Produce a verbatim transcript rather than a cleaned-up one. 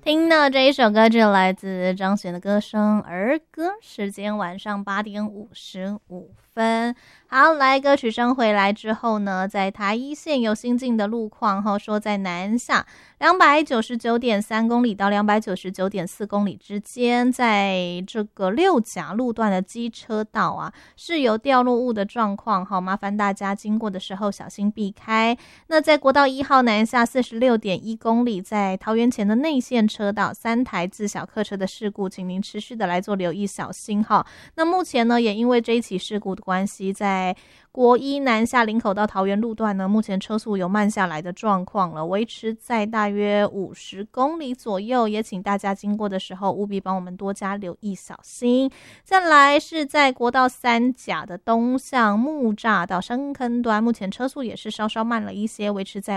听到这一首歌就来自张悬的歌声儿歌，时间晚上八点五十五分。好，来歌曲声回来之后呢，在台一线有新进的路况哈，说在南下两百九十九点三公里到两百九十九点四公里之间，在这个六甲路段的机车道啊，是有掉落物的状况哈，麻烦大家经过的时候小心避开。那在国道一号南下四十六点一公里，在桃园前的内线车道，三台自小客车的事故，请您持续的来做留意，小心哈。那目前呢，也因为这一起事故的关系，在国一南下林口到桃园路段呢，目前车速有慢下来的状况了，维持在大约五十公里左右，也请大家经过的时候务必帮我们多加留意，小心。再来是在国道三甲的东向木栅到深坑端，目前车速也是稍稍慢了一些，维持在